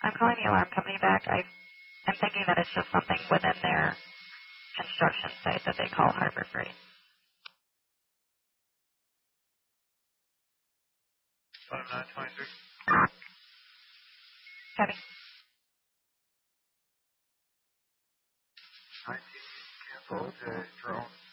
I'm calling the alarm company back. I'm thinking that it's just something within their construction site that they call Harbor Freight. 5923. Copy. 19, cancel the drone.